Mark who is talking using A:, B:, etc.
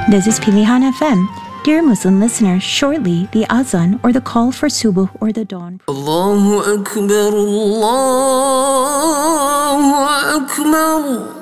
A: This is Pilihan FM. Dear Muslim listeners, shortly the azan or the call for subuh or the dawn.
B: Allahu Akbar, Allahu Akbar.